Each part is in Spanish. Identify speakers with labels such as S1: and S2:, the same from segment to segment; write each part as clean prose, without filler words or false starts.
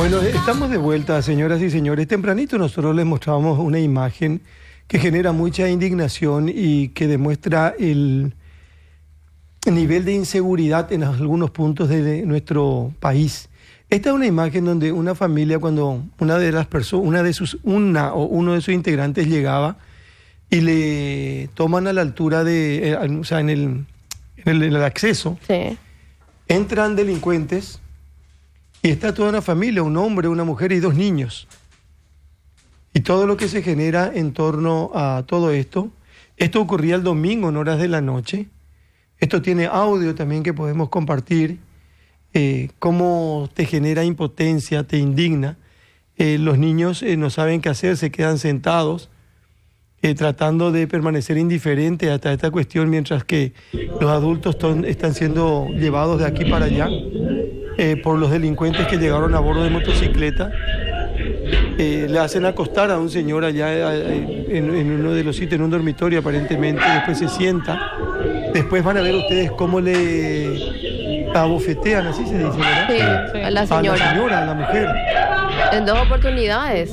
S1: Bueno, estamos de vuelta, señoras y señores. Tempranito nosotros les mostrábamos una imagen que genera mucha indignación y que demuestra el nivel de inseguridad en algunos puntos de nuestro país. Esta es una imagen donde una familia, cuando una de las personas, uno de sus integrantes llegaba y le toman a la altura de, o sea, en el acceso,
S2: Sí.
S1: entran delincuentes. Y está toda una familia, un hombre, una mujer y 2 niños. Y todo lo que se genera en torno a todo esto. Esto ocurría el domingo en horas de la noche. Esto tiene audio también que podemos compartir. Cómo te genera impotencia, te indigna. Los niños no saben qué hacer, se quedan sentados, tratando de permanecer indiferentes hasta esta cuestión, mientras que los adultos están siendo llevados de aquí para allá. Por los delincuentes que llegaron a bordo de motocicleta. Le hacen acostar a un señor allá en uno de los sitios, en un dormitorio aparentemente, después se sienta. Después van a ver ustedes cómo le abofetean, así se dice, ¿verdad?
S2: Sí, a la señora.
S1: A la señora, a la mujer.
S2: En 2 oportunidades.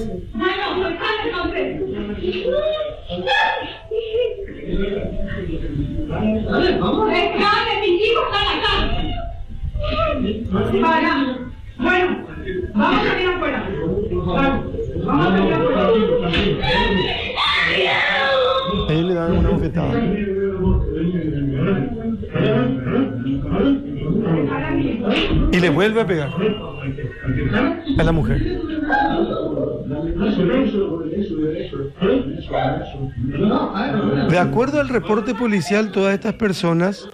S3: Mis hijos están acá. Bueno, vamos a salir afuera. Vamos a salir afuera.
S1: Ahí le dan una bofetada. Y le vuelve a pegar a la mujer. De acuerdo al reporte policial, todas estas personas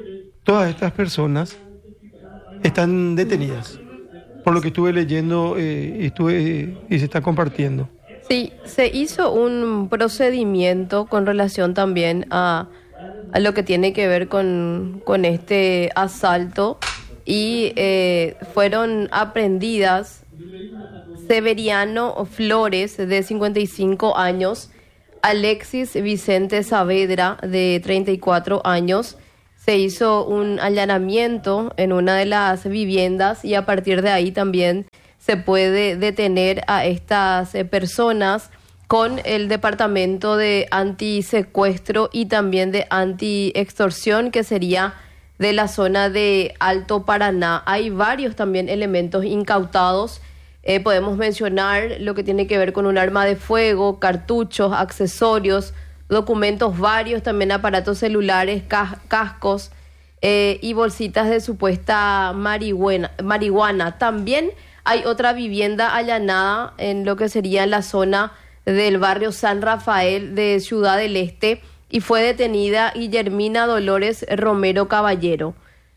S1: están detenidas, por lo que estuve leyendo y se está compartiendo.
S2: Sí, se hizo un procedimiento con relación también a lo que tiene que ver con este asalto y fueron aprehendidas Severiano Flores, de 55 años, Alexis Vicente Saavedra, de 34 años. Se hizo un allanamiento en una de las viviendas y a partir de ahí también se puede detener a estas personas con el Departamento de Antisecuestro y también de Antiextorsión, que sería de la zona de Alto Paraná. Hay varios también elementos incautados. Podemos mencionar lo que tiene que ver con un arma de fuego, cartuchos, accesorios, documentos varios, también aparatos celulares, cascos y bolsitas de supuesta marihuana. También hay otra vivienda allanada en lo que sería la zona del barrio San Rafael de Ciudad del Este y fue detenida Guillermina Dolores Romero Caballero,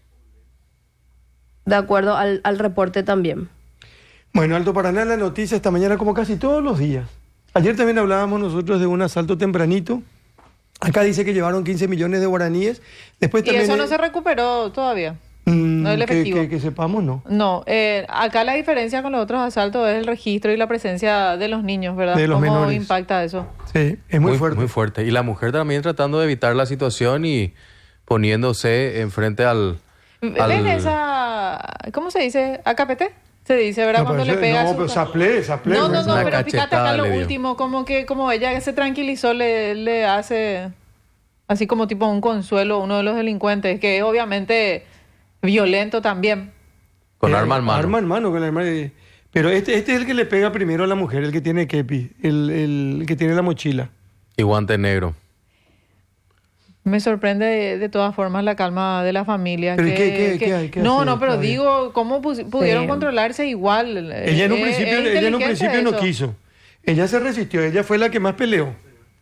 S2: de acuerdo al reporte también.
S1: Bueno, Alto Paraná, la noticia esta mañana como casi todos los días. Ayer también hablábamos nosotros de un asalto tempranito. Acá dice que llevaron 15 millones de guaraníes. Después también,
S4: y eso no se recuperó todavía. No el efectivo.
S1: Que sepamos, no.
S4: No, acá la diferencia con los otros asaltos es el registro y la presencia de los niños, ¿verdad?
S1: De los
S4: ¿Cómo
S1: menores.
S4: impacta eso?
S1: Sí, es muy fuerte.
S5: Muy fuerte. Y la mujer también tratando de evitar la situación y poniéndose enfrente al...
S4: ¿Ven esa... ¿Cómo se dice? ¿AKPT? Se dice, ¿verdad?
S1: No,
S4: Cuando
S1: pero
S4: le pega...
S1: no,
S4: su-
S1: pero saplé.
S4: No,
S5: Una
S4: pero fíjate
S5: cachetada
S4: acá lo
S5: le dio.
S4: último, como ella se tranquilizó, le hace así como tipo un consuelo a uno de los delincuentes, que es obviamente violento también.
S5: Con arma en mano.
S1: Arma en mano, con el arma Pero este es el que le pega primero a la mujer, el que tiene kepi, el que tiene la mochila.
S5: Y guante negro.
S4: Me sorprende de todas formas la calma de la familia.
S1: ¿Pero
S4: que,
S1: qué hay que
S4: no,
S1: hacer,
S4: no, pero
S1: Claudia?
S4: digo, ¿cómo pudieron
S2: Sí.
S4: controlarse igual?
S1: Ella en un principio no
S4: eso.
S1: quiso. Ella se resistió, ella fue la que más peleó.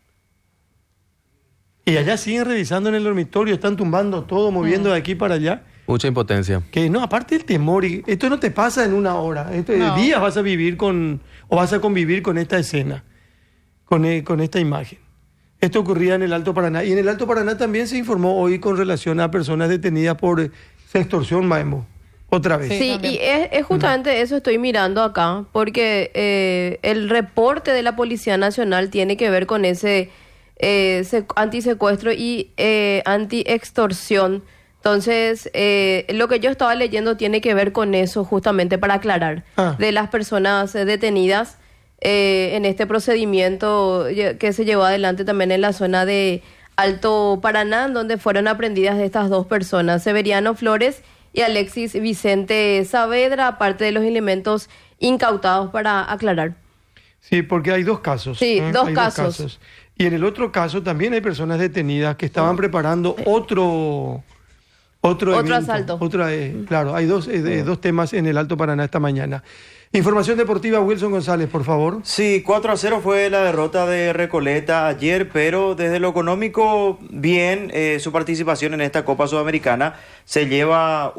S1: Y allá siguen revisando en el dormitorio, están tumbando todo, moviendo de aquí para allá.
S5: Mucha impotencia.
S1: Que no, aparte el temor, y esto no te pasa en una hora. Esto,
S4: No.
S1: días vas a vivir o vas a convivir con esta escena, con esta imagen. Esto ocurría en el Alto Paraná. Y en el Alto Paraná también se informó hoy con relación a personas detenidas por extorsión, Maembo. Otra vez.
S4: Sí,
S2: Sí,
S4: también.
S2: y es justamente eso estoy mirando acá, porque el reporte de la Policía Nacional tiene que ver con ese antisecuestro y antiextorsión Entonces, lo que yo estaba leyendo tiene que ver con eso, justamente para aclarar, de las personas detenidas en este procedimiento que se llevó adelante también en la zona de Alto Paraná, donde fueron aprendidas estas dos personas, Severiano Flores y Alexis Vicente Saavedra, aparte de los elementos incautados, para aclarar.
S1: Sí, porque hay dos casos.
S2: Sí, dos
S1: Hay
S2: casos.
S1: Y en el otro caso también hay personas detenidas que estaban preparando otro evento,
S2: asalto.
S1: Claro, hay dos temas en el Alto Paraná esta mañana. Información deportiva, Wilson González, por favor.
S6: Sí, 4-0 fue la derrota de Recoleta ayer, pero desde lo económico, bien, su participación en esta Copa Sudamericana se lleva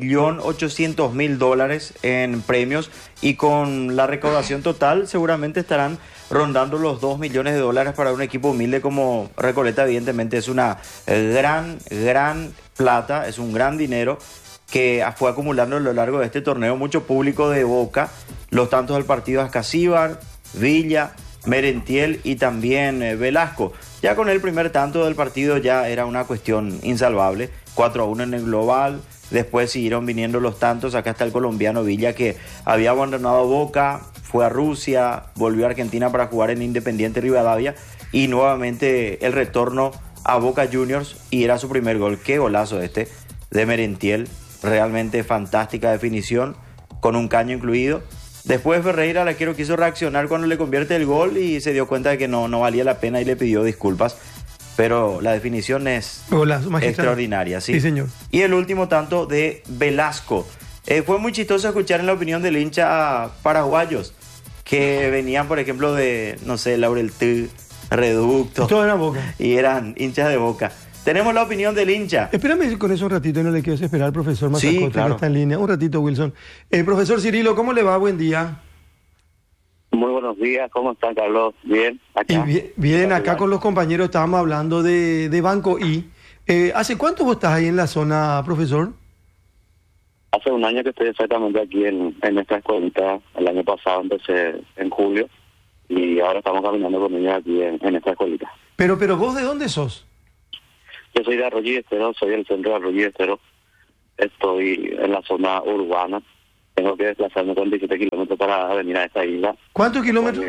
S6: $1.800.000 en premios y con la recaudación total seguramente estarán rondando los $2 millones para un equipo humilde como Recoleta. Evidentemente es una gran plata, es un gran dinero que fue acumulando a lo largo de este torneo mucho público de Boca, los tantos del partido Ascasíbar, Villa, Merentiel y también Velasco. Ya con el primer tanto del partido ya era una cuestión insalvable, 4-1 en el global, después siguieron viniendo los tantos, acá está el colombiano Villa que había abandonado Boca, fue a Rusia, volvió a Argentina para jugar en Independiente Rivadavia y nuevamente el retorno a Boca Juniors y era su primer gol. Qué golazo este de Merentiel. Realmente fantástica definición, con un caño incluido. Después Ferreira, el arquero, quiso reaccionar cuando le convierte el gol y se dio cuenta de que no valía la pena y le pidió disculpas. Pero la definición es extraordinaria, ¿sí?
S1: Sí, señor.
S6: Y el último tanto de Velasco. Fue muy chistoso escuchar en la opinión del hincha a paraguayos que venían, por ejemplo, de, no sé, Laurel T, Reducto.
S1: Todo era Boca.
S6: Y eran hinchas de Boca. Tenemos la opinión del hincha.
S1: Espérame con eso un ratito, no le quiero esperar al profesor Mazacota,
S6: Sí, claro.
S1: que está en línea. Un ratito, Wilson. Profesor Cirilo, ¿cómo le va? Buen día.
S7: Muy buenos días, ¿cómo está, Carlos? Bien, acá.
S1: Y bien, acá con los compañeros estábamos hablando de Banco I. ¿Hace cuánto vos estás ahí en la zona, profesor?
S7: Hace un año que estoy exactamente aquí en esta escuelita. El año pasado empecé en julio y ahora estamos caminando con ellos aquí en esta escuelita.
S1: Pero vos, ¿de dónde sos?
S7: Yo soy de Arroyo y Estero, soy del centro de Arroyo y Estero. Estoy en la zona urbana. Tengo que desplazarme 47 kilómetros para venir a esta isla.
S1: ¿Cuántos kilómetros?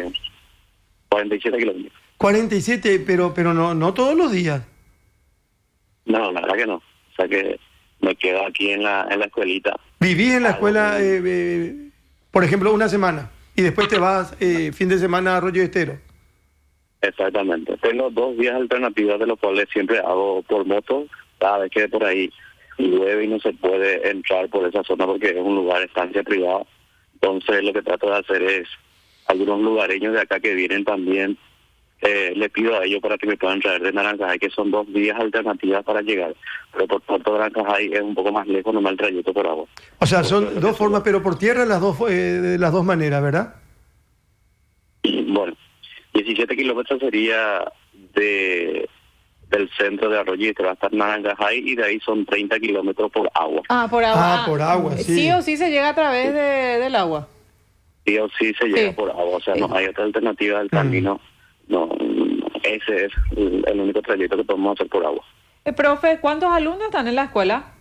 S7: 47 kilómetros.
S1: 47, pero no todos los días.
S7: No, la verdad que no. O sea que me quedo aquí en la escuelita.
S1: ¿Vivís en la escuela, por ejemplo, una semana y después te vas fin de semana a Arroyo Estero?
S7: Exactamente. Tengo 2 días alternativas de los cuales siempre hago por moto. Cada vez que por ahí llueve y no se puede entrar por esa zona porque es un lugar de estancia privada. Entonces lo que trato de hacer es, algunos lugareños de acá que vienen también, le pido a ellos para que me puedan traer de Naranjajay, que son 2 vías alternativas para llegar. Pero por Puerto Naranjajay es un poco más lejos, nomás el trayecto por agua.
S1: O sea, son dos formas, pero por tierra de las dos maneras, ¿verdad?
S7: Bueno, 17 kilómetros sería del centro de Arroyo y Estero hasta Naranjajay y de ahí son 30 kilómetros por agua.
S4: Por agua.
S1: Por agua, sí.
S4: Sí o sí se llega a través del agua.
S7: Sí o sí se llega
S4: Sí.
S7: por agua, o sea, no hay otra alternativa del camino. No, ese es el único trayecto que podemos hacer por agua.
S4: Profe, ¿cuántos alumnos están en la escuela?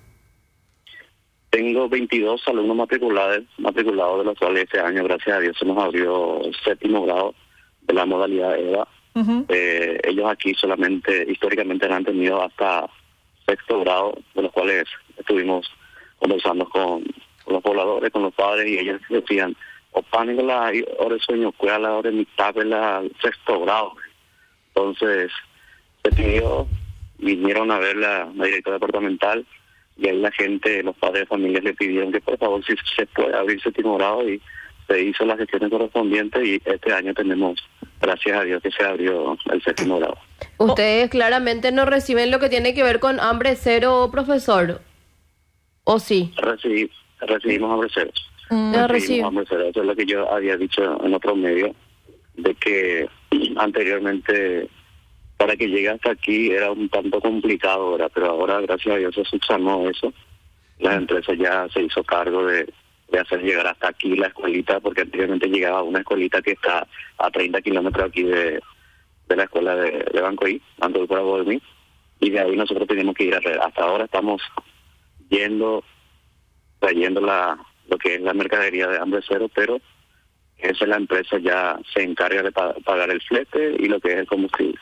S7: Tengo 22 alumnos matriculados, de los cuales este año, gracias a Dios, se nos abrió 7º grado de la modalidad EVA.
S4: Uh-huh.
S7: Ellos aquí solamente, históricamente, han tenido hasta 6º grado, de los cuales estuvimos conversando con los pobladores, con los padres, y ellos decían, o pánico la hora de sueño, cuida la hora de mitad de la 6º grado. Entonces, se pidió, vinieron a ver la directora departamental, y ahí la gente, los padres de familias le pidieron que por favor si se puede abrir 7º grado, y se hizo las gestiones correspondientes, y este año tenemos, gracias a Dios, que se abrió el 7º grado.
S2: Ustedes claramente no reciben lo que tiene que ver con hambre cero, profesor. ¿O sí?
S7: Recibimos hambre cero.
S2: Recibo.
S7: Hambre cero. Eso es lo que yo había dicho en otro medio, de que anteriormente para que llegue hasta aquí era un tanto complicado, ¿verdad? Pero ahora, gracias a Dios, se subsanó eso. La empresa ya se hizo cargo de hacer llegar hasta aquí la escuelita, porque anteriormente llegaba una escuelita que está a 30 kilómetros aquí de la escuela de Banco I, Banco I para Bohemí, y de ahí nosotros teníamos que ir a Herrera. Hasta ahora estamos trayendo lo que es la mercadería de Hambre Cero, pero esa la empresa ya se encarga de pagar el flete y lo que es el combustible.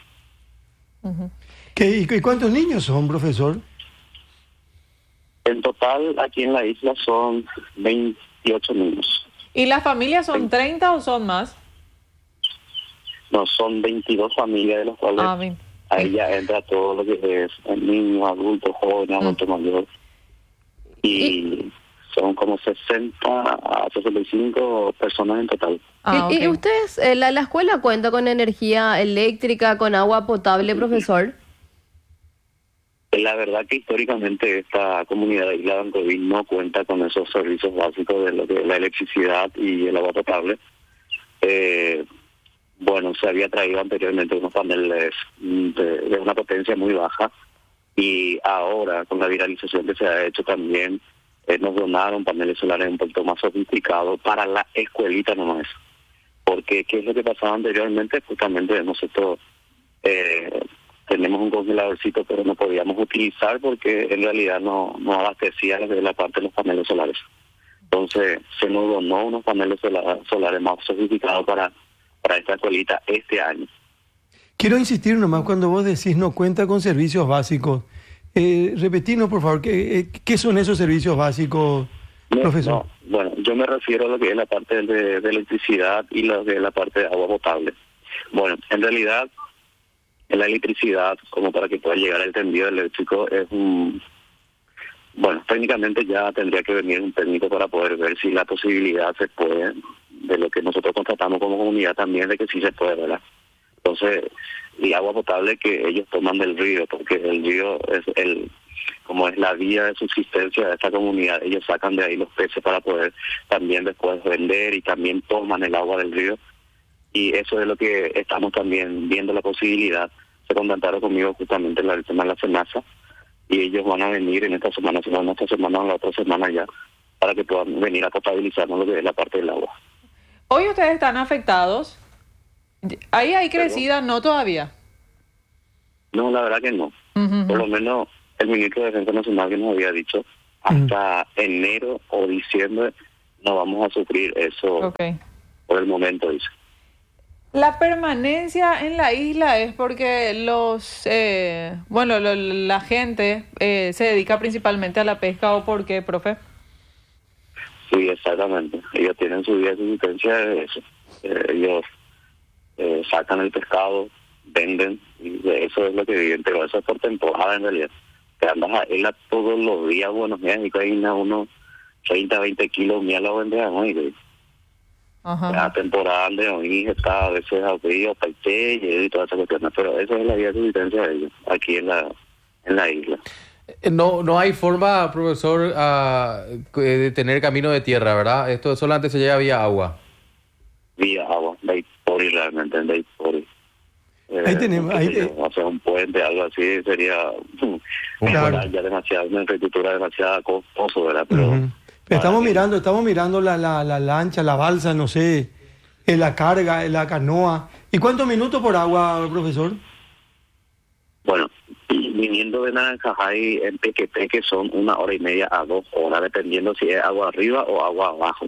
S1: ¿Y cuántos niños son, profesor?
S7: En total, aquí en la isla son 28 niños.
S4: ¿Y las familias son 30 o son más?
S7: No, son 22 familias, de los cuales
S4: bien.
S7: ahí ya entra todo lo que es niños, adultos, jóvenes, adultos mayores. Y son como 60 a 65 personas en total.
S2: ¿Y ustedes, la escuela cuenta con energía eléctrica, con agua potable, profesor?
S7: La verdad que históricamente esta comunidad de Isla Bancoví no cuenta con esos servicios básicos de lo que es la electricidad y el agua potable. Bueno, se había traído anteriormente unos paneles de una potencia muy baja y ahora con la viralización que se ha hecho también nos donaron paneles solares un poquito más sofisticados para la escuelita nomás. Porque ¿qué es lo que pasaba anteriormente? Justamente nosotros tenemos un congeladorcito, pero no podíamos utilizar porque en realidad no abastecía la parte de los paneles solares. Entonces se nos donó unos paneles solares más sofisticados para esta escuelita este año.
S1: Quiero insistir nomás, cuando vos decís no cuenta con servicios básicos, repetirnos por favor, ¿qué son esos servicios básicos, profesor?
S7: Bueno, yo me refiero a lo que es la parte de electricidad y lo que es la parte de agua potable. Bueno, en realidad la electricidad, como para que pueda llegar al tendido eléctrico, es bueno, técnicamente ya tendría que venir un técnico para poder ver si la posibilidad se puede, de lo que nosotros constatamos como comunidad también, de que sí se puede, ¿verdad? Entonces, y agua potable que ellos toman del río, porque el río es como es la vía de subsistencia de esta comunidad, ellos sacan de ahí los peces para poder también después vender y también toman el agua del río. Y eso es lo que estamos también viendo la posibilidad. Se contactaron conmigo justamente el tema de la SENASA y ellos van a venir en esta semana, si no en esta semana o la otra semana ya, para que puedan venir a potabilizarnos lo que es la parte del agua.
S4: ¿Hoy ustedes están afectados? ¿Ahí hay crecida? No todavía.
S7: No, la verdad que no. Por lo menos el ministro de Defensa Nacional que nos había dicho, hasta enero o diciembre no vamos a sufrir eso por el momento, dice.
S4: La permanencia en la isla es porque la gente se dedica principalmente a la pesca, ¿o por qué, profe?
S7: Sí, exactamente. Ellos tienen su vida de subsistencia de eso. Ellos sacan el pescado, venden, y de eso es lo que viven, pero eso es por temporada en realidad. Te andas a isla todos los días, Buenos Días, y hay unos 30, 20 kilos, mía la vendemos, y la temporada de hoy está a veces a frío, paité y todas esas cuestiones, pero esa es la vida de subsistencia de ellos, aquí en la isla.
S5: No hay forma, profesor, de tener camino de tierra, ¿verdad? Esto solamente se llega vía agua.
S7: Vía agua, de Ipori realmente, de Ipori.
S1: Ahí tenemos,
S7: hacer un puente, algo así, sería ya demasiado, una infraestructura demasiado costoso, ¿verdad? Pero
S1: estamos mirando la lancha, la balsa, no sé, la carga, la canoa. ¿Y cuántos minutos por agua, profesor?
S7: Bueno, viniendo de Naranjajay en Pequepeque son 1 hora y media a 2 horas, dependiendo si es agua arriba o agua abajo.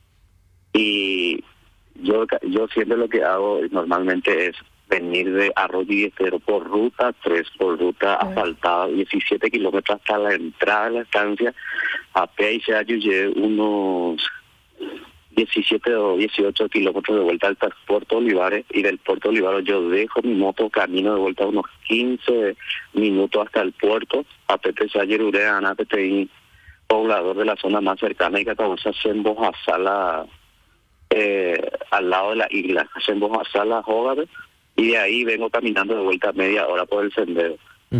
S7: Y yo siempre lo que hago normalmente es venir de Arroyo y Estero por ruta 3, por ruta asfaltada, 17 kilómetros hasta la entrada de la estancia. A pie y sea yo llevé unos 17 o 18 kilómetros de vuelta al Puerto Olivares, y del Puerto Olivares yo dejo mi moto, camino de vuelta unos 15 minutos hasta el puerto, a Pepe Sayerure, Ana Pepe, poblador de la zona más cercana, y que acabó se hace en Bojasala, al lado de la isla, hace en Bojasala, Jógame, y de ahí vengo caminando de vuelta media hora por el sendero.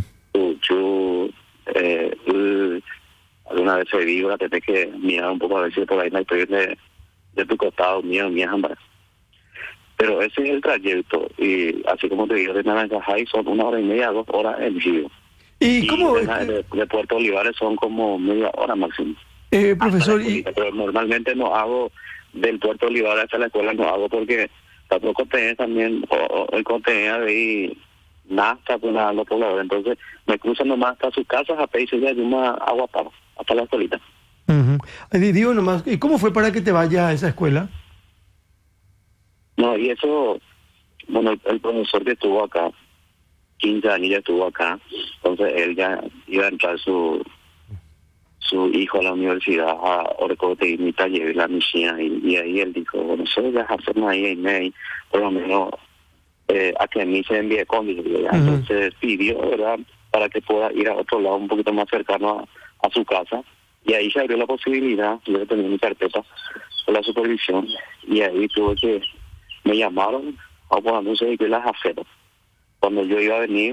S7: Alguna vez se vibra, tenés que mirar un poco a ver si por ahí no hay de tu costado, mío, pero ese es el trayecto, y así como te digo, de Naranjajay son 1 hora y media, 2 horas en giro.
S1: ¿Y cómo?
S7: De Puerto Olivares son como media hora máximo.
S1: Profesor,
S7: pero normalmente no hago del Puerto Olivares hasta la escuela, no hago porque tampoco tenés también, o el contenido de ahí, nada, pues nada, los pobladores, entonces me cruzan nomás hasta sus casas, a pedirse ya de una agua para hasta la escuelita.
S1: Ujú. Digo nomás, ¿y cómo fue para que te vayas a esa escuela?
S7: No, y eso, bueno, el profesor que estuvo acá, 15 años ya estuvo acá, entonces él ya iba a entrar su hijo a la universidad, a Orcote y mi taller, la Michia, y ahí él dijo, bueno, eso ya hacemos ahí en May, por lo menos a que a mí se envíe código, entonces pidió, ¿verdad?, para que pueda ir a otro lado un poquito más cercano a su casa, y ahí se abrió la posibilidad, yo tenía mi carpeta con la supervisión, y ahí tuve que, me llamaron, no sé qué las hacer. Cuando yo iba a venir,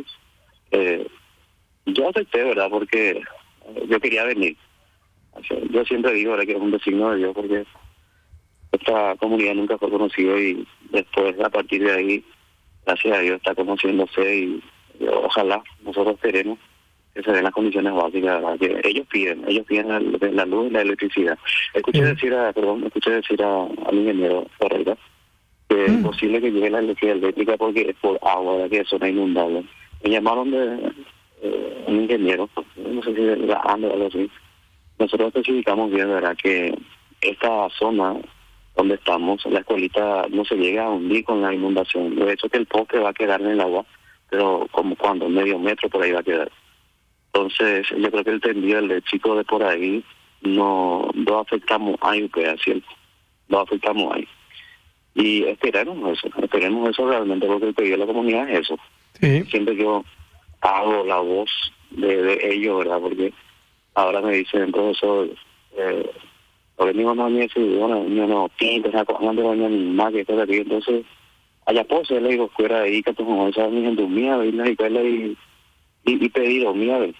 S7: yo acepté, ¿verdad?, porque yo quería venir. O sea, yo siempre digo, ¿verdad?, que es un designo de Dios, porque esta comunidad nunca fue conocida y después, a partir de ahí, gracias a Dios, está conociéndose y ojalá nosotros queremos que se den las condiciones básicas, ¿verdad?, que ellos piden la luz y la electricidad. Escuché decir al ingeniero Correa que es posible que llegue la energía eléctrica porque es por agua, ¿verdad?, que es zona inundable. Me llamaron de un ingeniero, no sé si de la ANDE o algo así. Nosotros especificamos bien, ¿verdad?, que esta zona donde estamos, la escuelita no se llega a hundir con la inundación. De hecho, que el poste va a quedar en el agua, pero como cuando, medio metro por ahí va a quedar. Entonces, yo creo que el tendido, el de chico de por ahí, no afectamos ahí, ¿cierto? No afectamos ahí. Y esperemos eso realmente, porque el pedido de la comunidad es eso.
S1: Sí.
S7: Siempre yo hago la voz de ellos, ¿verdad? Porque ahora me dicen, profesor, venimos a mí y bueno, no, pintas, hablando de bañar mi madre, todo aquí. Entonces, allá pues, le digo, fuera de ahí, que tú no sabes ni en tu mía, ir a la escuela y pedir, mía, ¿ves?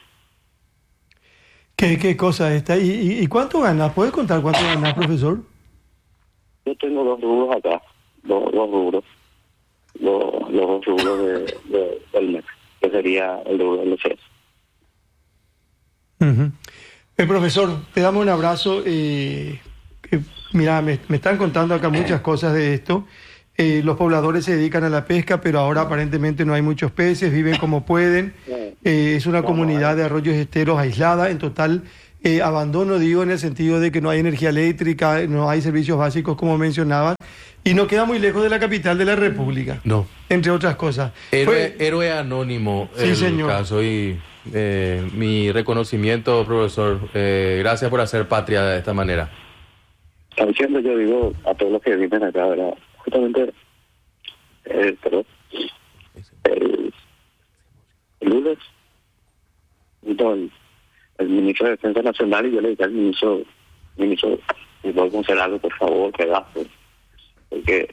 S1: ¿Qué cosa esta? ¿Y cuánto ganas? ¿Puedes contar cuánto ganas, profesor?
S7: Yo tengo dos rubros acá, dos rubros, los dos rubros del mes, que sería el rubro del CS.
S1: Uh-huh. Profesor, te damos un abrazo. Mira, me están contando acá muchas cosas de esto. Los pobladores se dedican a la pesca, pero ahora aparentemente no hay muchos peces, viven como pueden. Es una comunidad de arroyos esteros aislada, en total abandono, digo, en el sentido de que no hay energía eléctrica, no hay servicios básicos como mencionaban, y no queda muy lejos de la capital de la República. No. Entre otras cosas.
S5: Héroe anónimo,
S1: sí,
S5: el
S1: señor.
S5: Caso, y mi reconocimiento, profesor. Gracias por hacer patria de esta manera.
S7: Diciendo, yo digo a todos los que viven acá, ¿verdad? Justamente, el lunes, el ministro de Defensa Nacional, y yo le dije al ministro, si podemos hacer algo, por favor, que gaste. Porque,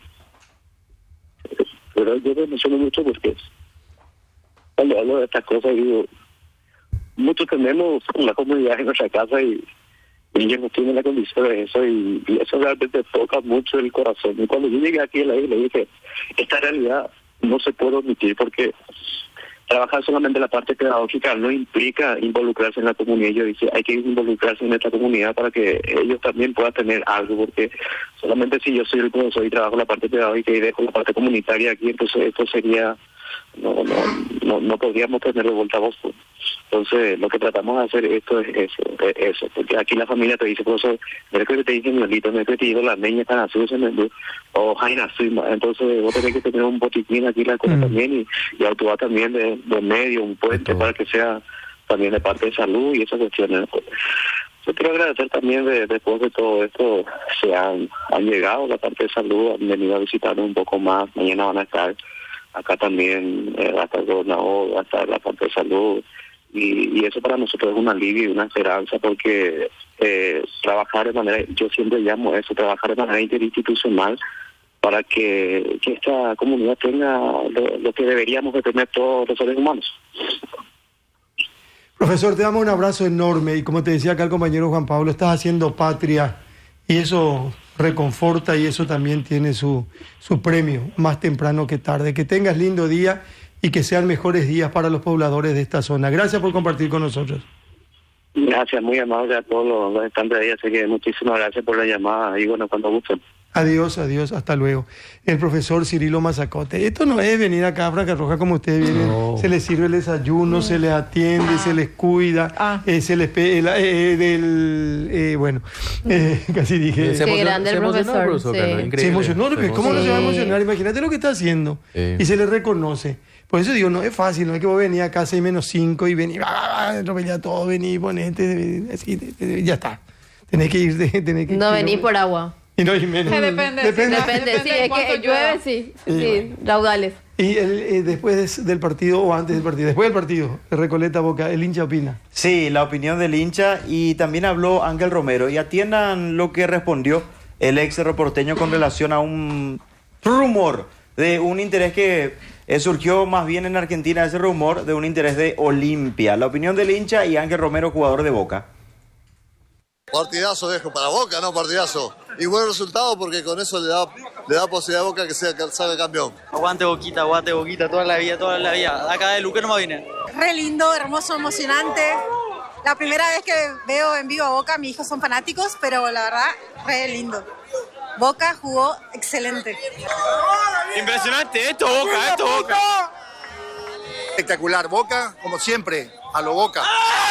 S7: pero yo me emociono mucho porque cuando hablo de estas cosas, digo, muchos tenemos una comunidad en nuestra casa y ellos no tienen la condición de eso, y eso realmente toca mucho el corazón. Y cuando yo llegué aquí a la isla, dije, esta realidad no se puede omitir, porque trabajar solamente la parte pedagógica no implica involucrarse en la comunidad. Yo dije, hay que involucrarse en esta comunidad para que ellos también puedan tener algo, porque solamente si yo soy el profesor y trabajo la parte pedagógica y dejo la parte comunitaria aquí, entonces esto sería, no podríamos tener de vuelta a voz. Entonces, lo que tratamos de hacer esto es eso, porque aquí la familia te dice, profesor, mira que te dice Miolito, mira que te digo las niñas están así, o Jaina, entonces vos tenés que tener un botiquín aquí en la escuela también, y actuar también de medio, un puente, para que sea también de parte de salud y esas cuestiones. Yo quiero agradecer también después de todo esto, se han llegado la parte de salud, han venido a visitarnos un poco más, mañana van a estar acá también, hasta el gobernador, hasta la parte de salud, y eso para nosotros es un alivio y una esperanza, porque trabajar de manera, yo siempre llamo eso, trabajar de manera interinstitucional para que esta comunidad tenga lo que deberíamos de tener todos los seres humanos.
S1: Profesor, te damos un abrazo enorme, y como te decía acá el compañero Juan Pablo, estás haciendo patria, y eso reconforta, y eso también tiene su premio, más temprano que tarde. Que tengas lindo día y que sean mejores días para los pobladores de esta zona. Gracias por compartir con nosotros.
S7: Gracias, muy amable a todos los que están de ahí, así que muchísimas gracias por la llamada y bueno, cuando gusten.
S1: Adiós, adiós, hasta luego. El profesor Cirilo Mazacote. Esto no es venir acá a Franca Roja como ustedes vienen.
S5: No.
S1: Se les sirve el desayuno, se les atiende, se les cuida, se les casi dije.
S2: Qué grande el profesor, sí.
S5: Carlos,
S1: Se
S5: increíble.
S1: emocionó, ¿cómo no se va a
S2: Sí.
S1: emocionar? Imagínate lo que está haciendo.
S5: Sí.
S1: Y se le reconoce. Por eso digo, no es fácil, no es que vos venís acá 6-5 y venís, atropellá todo, venís, ponete, así, ya está. Tenés que irte, tenés que...
S2: No venís por agua.
S1: Y no, y menos.
S4: Depende,
S2: Depende,
S4: Depende
S2: sí,
S4: de
S2: es
S4: cuánto
S2: que llueve,
S4: llueva.
S2: sí,
S1: Sí.
S2: sí, raudales.
S1: Y después del partido o antes del partido, después del partido, Recoleta Boca, el hincha opina.
S6: Sí, la opinión del hincha y también habló Ángel Romero y atiendan lo que respondió el ex reporteño con relación a un rumor de un interés que surgió más bien en Argentina, ese rumor de un interés de Olimpia. La opinión del hincha y Ángel Romero, jugador de Boca.
S8: Partidazo dejo para Boca, ¿no? Partidazo. Y buen resultado porque con eso le da posibilidad a Boca que salga campeón.
S9: Aguante Boquita, toda la vida. Acá de Luque no me vine.
S10: Re lindo, hermoso, emocionante. La primera vez que veo en vivo a Boca, mis hijos son fanáticos, pero la verdad, re lindo. Boca jugó excelente.
S9: Impresionante, esto Boca.
S8: Espectacular, Boca, como siempre, a lo Boca.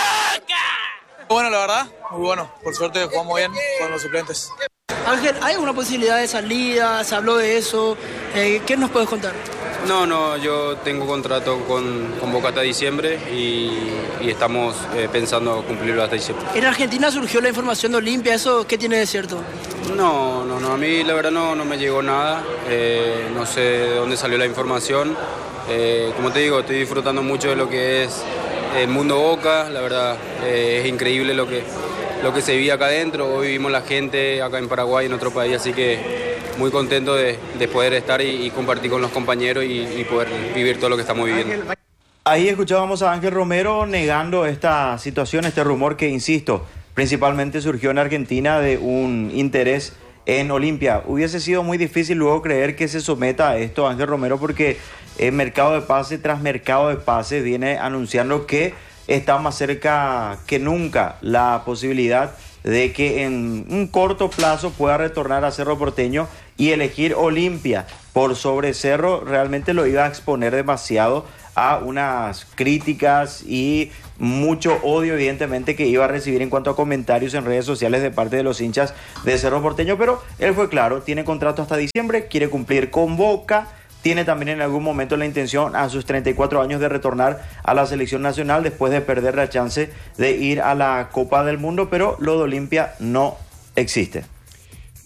S9: Bueno, la verdad, muy bueno. Por suerte jugamos bien con los suplentes.
S11: Ángel, ¿hay alguna posibilidad de salida? ¿Se habló de eso? ¿Qué nos puedes contar?
S12: No, yo tengo contrato con Boca hasta diciembre y estamos pensando cumplirlo hasta diciembre.
S11: En Argentina surgió la información de Olimpia, ¿eso qué tiene de cierto?
S12: No, a mí la verdad no me llegó nada, no sé de dónde salió la información. Como te digo, estoy disfrutando mucho de lo que es el mundo Boca, la verdad es increíble lo que se vive acá adentro. Hoy vivimos la gente acá en Paraguay, en otro país, así que muy contento de poder estar y compartir con los compañeros y poder vivir todo lo que estamos viviendo.
S6: Ahí escuchábamos a Ángel Romero negando esta situación, este rumor que, insisto, principalmente surgió en Argentina de un interés en Olimpia. Hubiese sido muy difícil luego creer que se someta a esto Ángel Romero porque el mercado de pase tras mercado de pase viene anunciando que está más cerca que nunca la posibilidad de que en un corto plazo pueda retornar a Cerro Porteño y elegir Olimpia por sobre Cerro. Realmente lo iba a exponer demasiado a unas críticas y mucho odio evidentemente que iba a recibir en cuanto a comentarios en redes sociales de parte de los hinchas de Cerro Porteño, pero él fue claro, tiene contrato hasta diciembre, quiere cumplir con Boca. Tiene también en algún momento la intención a sus 34 años de retornar a la selección nacional después de perder la chance de ir a la Copa del Mundo, pero lo de Olimpia no existe.